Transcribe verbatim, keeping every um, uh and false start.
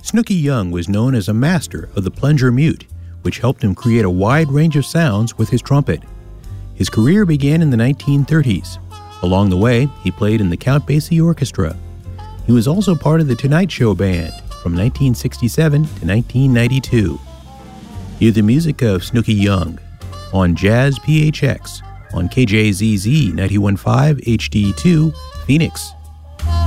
Snooky Young was known as a master of the plunger mute, which helped him create a wide range of sounds with his trumpet. His career began in the nineteen thirties. Along the way, he played in the Count Basie Orchestra. He was also part of the Tonight Show Band from nineteen sixty-seven to nineteen ninety-two. Hear the music of Snooky Young on Jazz P H X on K J Z Z ninety-one point five H D two, Phoenix.